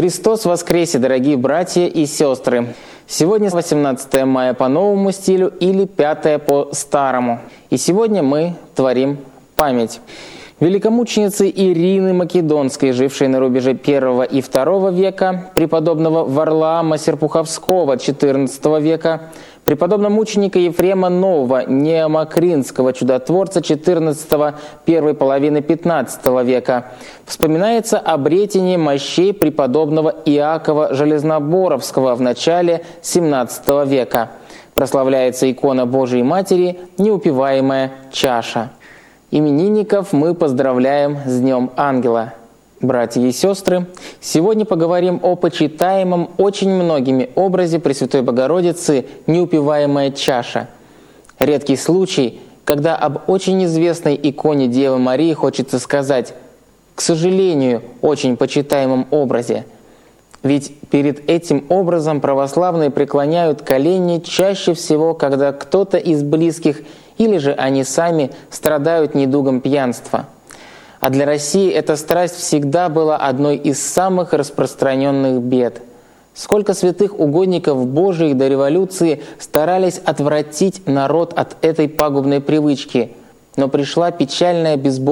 Христос воскресе, дорогие братья и сестры! Сегодня 18 мая по новому стилю или 5 по старому. И сегодня мы творим память великомученицы Ирины Македонской, жившей на рубеже I и II века, преподобного Варлаама Серпуховского XIV века, преподобного мученика Ефрема Нового, неомакринского чудотворца XIV первой половины XV века. Вспоминается обретение мощей преподобного Иакова Железноборовского в начале XVII века. Прославляется икона Божией Матери «Неупиваемая чаша». Именинников мы поздравляем с Днем Ангела. Братья и сестры, сегодня поговорим о почитаемом очень многими образе Пресвятой Богородицы «Неупиваемая чаша». Редкий случай, когда об очень известной иконе Девы Марии хочется сказать «к сожалению, очень почитаемом образе». Ведь перед этим образом православные преклоняют колени чаще всего, когда кто-то из близких или же они сами страдают недугом пьянства. А для России эта страсть всегда была одной из самых распространенных бед. Сколько святых угодников Божиих до революции старались отвратить народ от этой пагубной привычки, но пришла печальная безбожная